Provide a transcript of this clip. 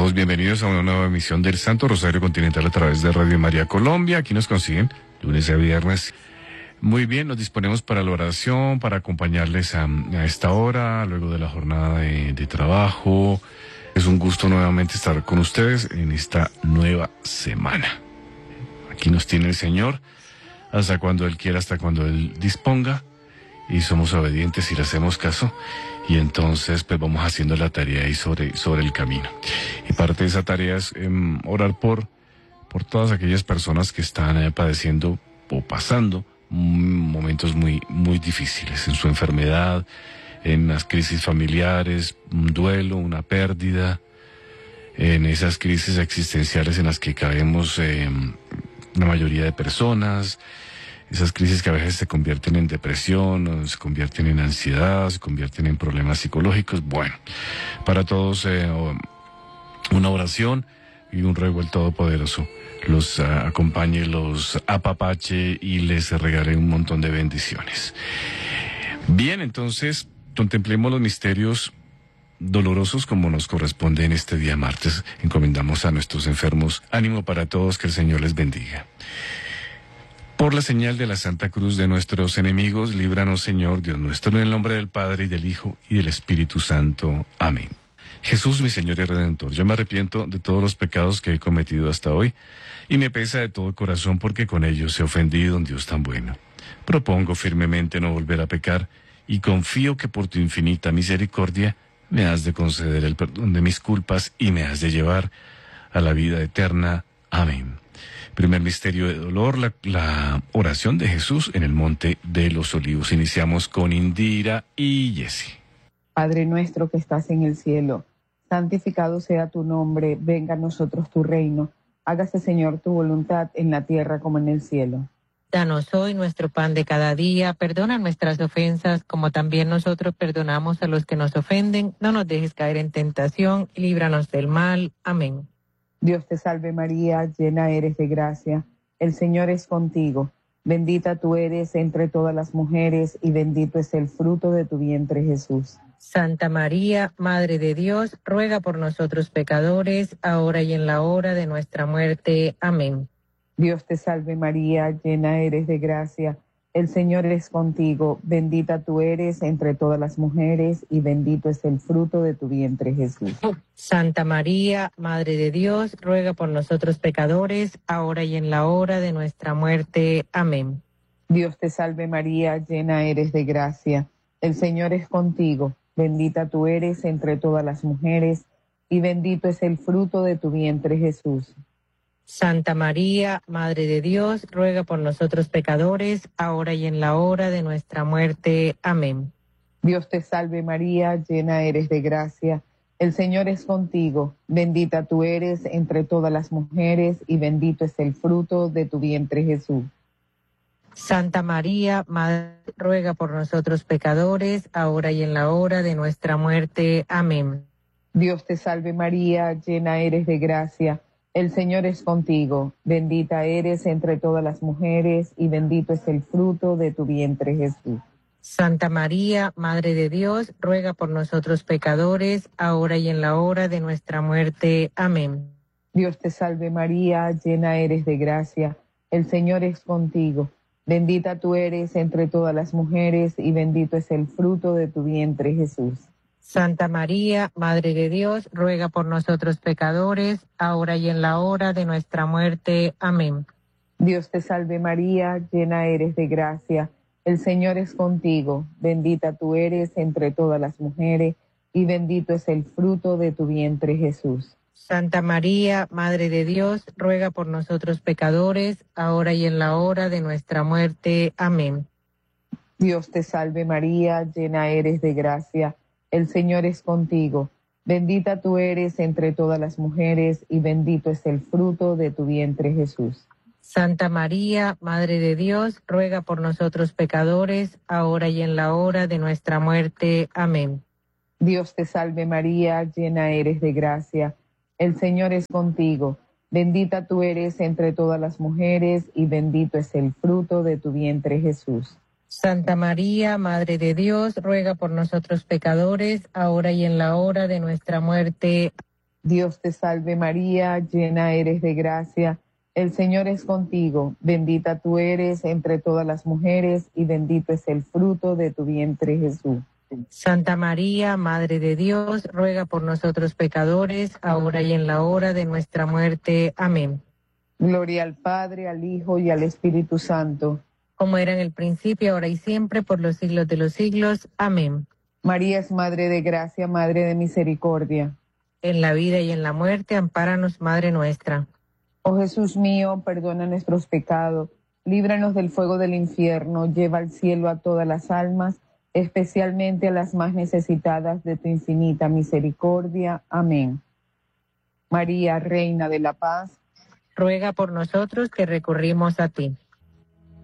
Seamos bienvenidos a una nueva emisión del Santo Rosario Continental a través de Radio María Colombia. Aquí nos consiguen lunes a viernes. Muy bien, nos disponemos para la oración, para acompañarles a esta hora, luego de la jornada de trabajo. Es un gusto nuevamente estar con ustedes en esta nueva semana. Aquí nos tiene el Señor hasta cuando Él quiera, hasta cuando Él disponga, y somos obedientes y le hacemos caso. Y entonces pues vamos haciendo la tarea ahí sobre el camino. Y parte de esa tarea es orar por todas aquellas personas que están padeciendo o pasando momentos muy, muy difíciles en su enfermedad, en las crisis familiares, un duelo, una pérdida, en esas crisis existenciales en las que caemos la mayoría de personas. Esas crisis que a veces se convierten en depresión, se convierten en ansiedad, se convierten en problemas psicológicos. Bueno, para todos una oración y un ruego al Todopoderoso los acompañe, los apapache y les regale un montón de bendiciones. Bien, entonces contemplemos los misterios dolorosos como nos corresponde en este día martes. Encomendamos a nuestros enfermos. Ánimo para todos, que el Señor les bendiga. Por la señal de la Santa Cruz de nuestros enemigos, líbranos, Señor, Dios nuestro, en el nombre del Padre, y del Hijo, y del Espíritu Santo. Amén. Jesús, mi Señor y Redentor, yo me arrepiento de todos los pecados que he cometido hasta hoy, y me pesa de todo corazón porque con ellos he ofendido a un Dios tan bueno. Propongo firmemente no volver a pecar, y confío que por tu infinita misericordia me has de conceder el perdón de mis culpas y me has de llevar a la vida eterna. Amén. Primer misterio de dolor, la oración de Jesús en el Monte de los Olivos. Iniciamos con Indira y Jessy. Padre nuestro que estás en el cielo, santificado sea tu nombre, venga a nosotros tu reino. Hágase, Señor, tu voluntad en la tierra como en el cielo. Danos hoy nuestro pan de cada día, perdona nuestras ofensas como también nosotros perdonamos a los que nos ofenden. No nos dejes caer en tentación y líbranos del mal. Amén. Dios te salve María, llena eres de gracia, el Señor es contigo. Bendita tú eres entre todas las mujeres y bendito es el fruto de tu vientre, Jesús. Santa María, Madre de Dios, ruega por nosotros pecadores, ahora y en la hora de nuestra muerte. Amén. Dios te salve María, llena eres de gracia, el Señor es contigo. Bendita tú eres entre todas las mujeres y bendito es el fruto de tu vientre, Jesús. Santa María, Madre de Dios, ruega por nosotros pecadores, ahora y en la hora de nuestra muerte. Amén. Dios te salve María, llena eres de gracia, el Señor es contigo. Bendita tú eres entre todas las mujeres y bendito es el fruto de tu vientre, Jesús. Santa María, Madre de Dios, ruega por nosotros pecadores, ahora y en la hora de nuestra muerte. Amén. Dios te salve María, llena eres de gracia, el Señor es contigo. Bendita tú eres entre todas las mujeres y bendito es el fruto de tu vientre, Jesús. Santa María, Madre, ruega por nosotros pecadores, ahora y en la hora de nuestra muerte. Amén. Dios te salve María, llena eres de gracia, el Señor es contigo. Bendita eres entre todas las mujeres y bendito es el fruto de tu vientre, Jesús. Santa María, Madre de Dios, ruega por nosotros pecadores, ahora y en la hora de nuestra muerte. Amén. Dios te salve María, llena eres de gracia, el Señor es contigo. Bendita tú eres entre todas las mujeres y bendito es el fruto de tu vientre, Jesús. Santa María, Madre de Dios, ruega por nosotros pecadores, ahora y en la hora de nuestra muerte. Amén. Dios te salve María, llena eres de gracia, el Señor es contigo. Bendita tú eres entre todas las mujeres y bendito es el fruto de tu vientre, Jesús. Santa María, Madre de Dios, ruega por nosotros pecadores, ahora y en la hora de nuestra muerte. Amén. Dios te salve María, llena eres de gracia, el Señor es contigo. Bendita tú eres entre todas las mujeres y bendito es el fruto de tu vientre, Jesús. Santa María, Madre de Dios, ruega por nosotros pecadores, ahora y en la hora de nuestra muerte. Amén. Dios te salve María, llena eres de gracia, el Señor es contigo. Bendita tú eres entre todas las mujeres y bendito es el fruto de tu vientre, Jesús. Santa María, Madre de Dios, ruega por nosotros pecadores, ahora y en la hora de nuestra muerte. Dios te salve María, llena eres de gracia, el Señor es contigo, bendita tú eres entre todas las mujeres y bendito es el fruto de tu vientre Jesús. Santa María, Madre de Dios, ruega por nosotros pecadores, ahora y en la hora de nuestra muerte. Amén. Gloria al Padre, al Hijo y al Espíritu Santo. Como era en el principio, ahora y siempre, por los siglos de los siglos. Amén. María es Madre de gracia, Madre de misericordia. En la vida y en la muerte, ampáranos, Madre nuestra. Oh Jesús mío, perdona nuestros pecados, líbranos del fuego del infierno, lleva al cielo a todas las almas, especialmente a las más necesitadas de tu infinita misericordia. Amén. María, Reina de la Paz, ruega por nosotros que recurrimos a ti.